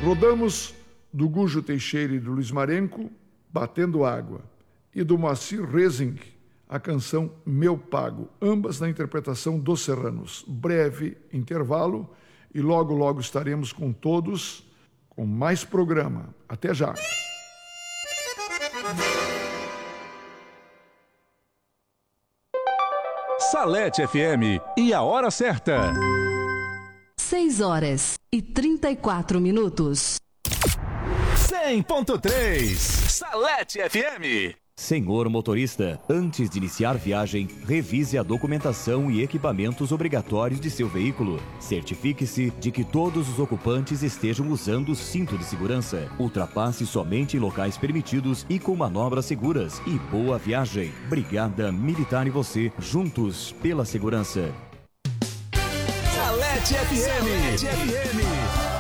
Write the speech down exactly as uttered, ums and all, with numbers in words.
Rodamos do Gujo Teixeira e do Luiz Marenco, Batendo Água, e do Moacir Rezing, a canção Meu Pago, ambas na interpretação dos Serranos. Breve intervalo e logo, logo estaremos com todos com mais programa. Até já! Salete F M e a hora certa. seis horas e trinta e quatro minutos. cem ponto três Salete F M. Senhor motorista, antes de iniciar viagem, revise a documentação e equipamentos obrigatórios de seu veículo. Certifique-se de que todos os ocupantes estejam usando o cinto de segurança. Ultrapasse somente em locais permitidos e com manobras seguras. E boa viagem. Brigada Militar e você, juntos pela segurança. Salete F M. Salete F M.